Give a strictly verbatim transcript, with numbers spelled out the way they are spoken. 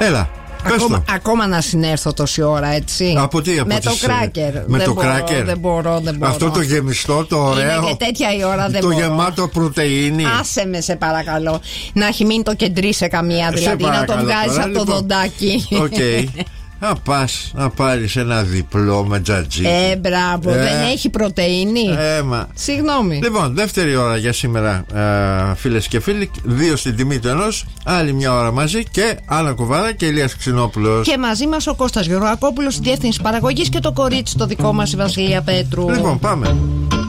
Έλα. Ακόμα, ακόμα να συνέρθω τόση ώρα, έτσι. Από τι, από με τις, το κράκερ. Με δεν το μπορώ, κράκερ. Δεν μπορώ, δεν μπορώ. Αυτό το γεμιστό, το ωραίο. Είναι και τέτοια η ώρα, δεν το μπορώ. γεμάτο πρωτεΐνη. Άσε με, σε παρακαλώ. Να έχει μείνει το κεντρί σε καμία, δηλαδή να το βγάζει από το δοντάκι. Οκ. Να πας να πάρεις ένα διπλό με τζατζίκι. Ε, μπράβο, ε, δεν έχει πρωτεΐνη. Ε, μα. Συγγνώμη. Λοιπόν, δεύτερη ώρα για σήμερα, ε, φίλες και φίλοι. Δύο στην τιμή του ενός. Άλλη μια ώρα μαζί και Άννα Κουβάρα και Ηλίας Ξινόπουλος. Και μαζί μας ο Κώστας Γεωργακόπουλος, διεύθυνση παραγωγής, και το κορίτσι το δικό μας, η Βασιλεία Πέτρου. Λοιπόν, πάμε.